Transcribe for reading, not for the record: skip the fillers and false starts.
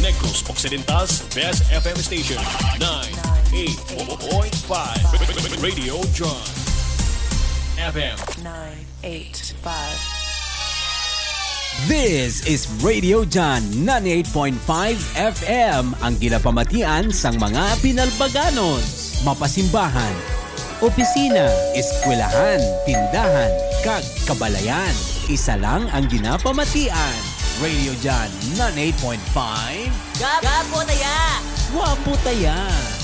Negros Occidental's Best FM Station, 98.5 Radio John FM 985. This is Radio John 98.5 FM, ang ginapamatian sang mga pinalbaganon, mapasimbahan, opisina, eskwelahan, tindahan, kag kabalayan. Isa lang ang ginapamatian. Radio John 98.5. Gapo taya! Wapo taya!